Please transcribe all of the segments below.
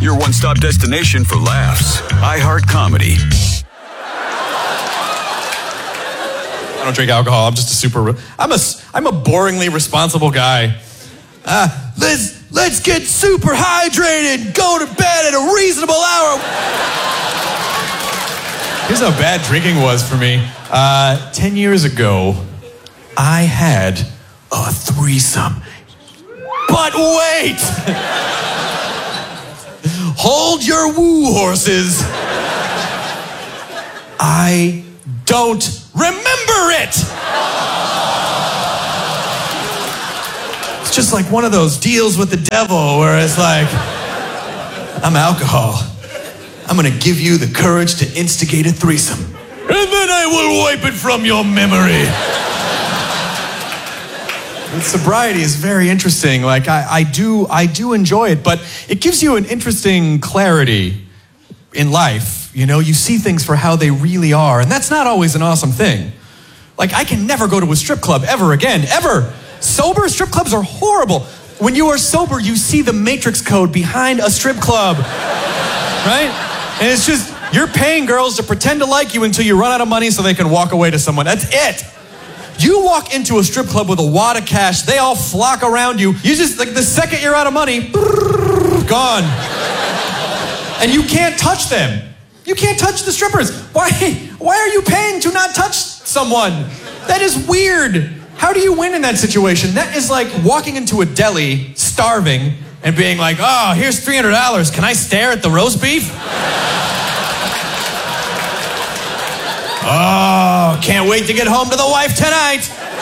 your one-stop destination for laughs. iHeart Comedy. I don't drink alcohol. I'm just I'm a boringly responsible guy. Let's get super hydrated. Go to bed at a reasonable hour. Here's how bad drinking was for me. 10 years ago, I had a threesome. But wait! Hold your woo horses. I don't remember it! It's just like one of those deals with the devil where it's like, I'm alcohol. I'm gonna give you the courage to instigate a threesome. And then I will wipe it from your memory. And sobriety is very interesting. Like, I do enjoy it, but it gives you an interesting clarity in life. You know, you see things for how they really are, and that's not always an awesome thing. Like, I can never go to a strip club ever again, ever. Sober, strip clubs are horrible. When you are sober, you see the matrix code behind a strip club, right? And it's just, you're paying girls to pretend to like you until you run out of money so they can walk away to someone. That's it. You walk into a strip club with a wad of cash, they all flock around you. You just, like, the second you're out of money, gone. And you can't touch them. You can't touch the strippers. Why are you paying to not touch someone? That is weird. How do you win in that situation? That is like walking into a deli, starving, and being like, oh, here's $300. Can I stare at the roast beef? Oh, can't wait to get home to the wife tonight.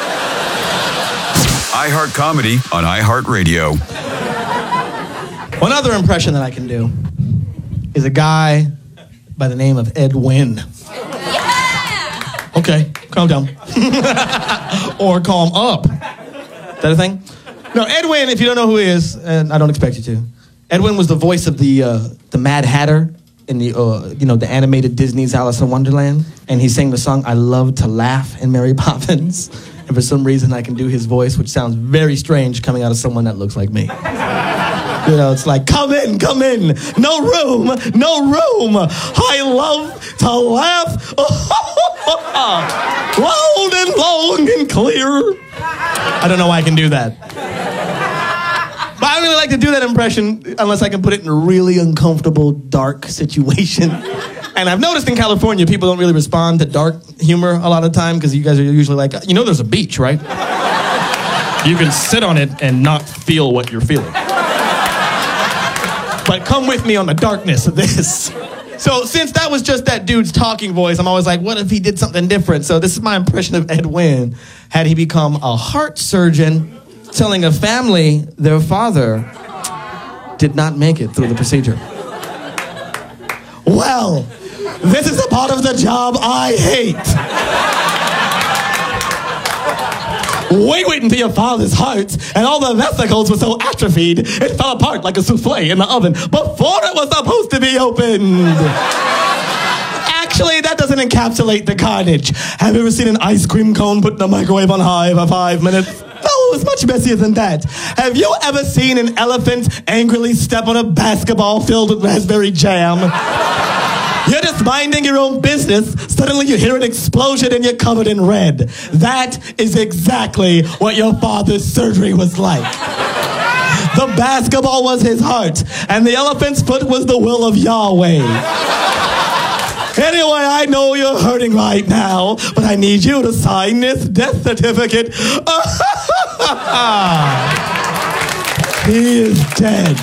iHeart Comedy on iHeartRadio. One other impression that I can do is a guy by the name of Ed Wynn. Yeah! Okay, calm down. Or calm up. Is that a thing? No, Ed Wynn, if you don't know who he is, and I don't expect you to, Ed Wynn was the voice of the Mad Hatter in the the animated Disney's Alice in Wonderland, and he sang the song "I Love to Laugh" in Mary Poppins. And for some reason, I can do his voice, which sounds very strange coming out of someone that looks like me. You know, it's like, come in, no room. I love to laugh loud and long and clear. I don't know why I can do that. But I really like to do that impression unless I can put it in a really uncomfortable, dark situation. And I've noticed in California, people don't really respond to dark humor a lot of the time because you guys are usually like, you know there's a beach, right? You can sit on it and not feel what you're feeling. But come with me on the darkness of this. So since that was just that dude's talking voice, I'm always like, what if he did something different? So this is my impression of Ed Wynn had he become a heart surgeon telling a family their father did not make it through the procedure. Well, this is a part of the job I hate. Wait until your father's heart and all the vesicles were so atrophied it fell apart like a souffle in the oven before it was supposed to be opened. Actually, that doesn't encapsulate the carnage. Have you ever seen an ice cream cone put in the microwave on high for 5 minutes? No, it's much messier than that. Have you ever seen an elephant angrily step on a basketball filled with raspberry jam? You're just minding your own business. Suddenly you hear an explosion and you're covered in red. That is exactly what your father's surgery was like. The basketball was his heart, and the elephant's foot was the will of Yahweh. Anyway, I know you're hurting right now, but I need you to sign this death certificate. He is dead,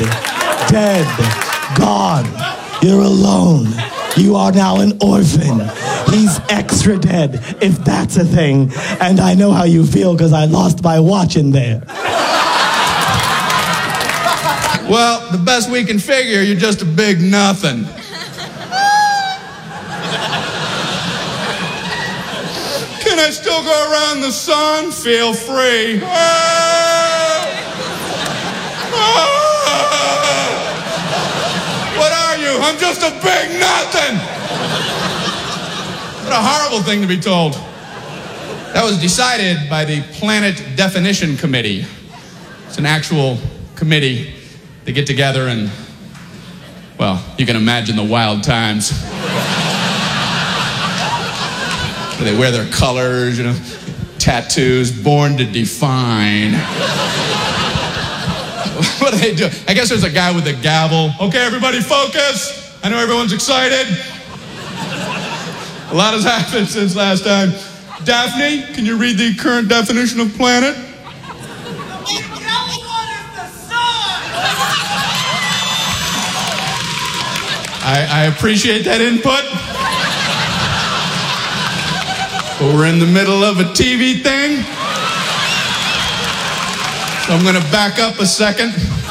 gone. You're alone. You are now an orphan. He's extra dead, if that's a thing. And I know how you feel because I lost my watch in there. Well, the best we can figure, you're just a big nothing. Can I still go around the sun? Feel free. What are you? I'm just a big nothing. What a horrible thing to be told. That was decided by the Planet Definition Committee. It's an actual committee. They get together and, Well, you can imagine the wild times. They wear their colors, tattoos, born to define. What do they do? I guess there's a guy with a gavel. Okay, everybody focus. I know everyone's excited. A lot has happened since last time. Daphne, can you read the current definition of planet? I appreciate that input. But we're in the middle of a TV thing. So I'm going to back up a second.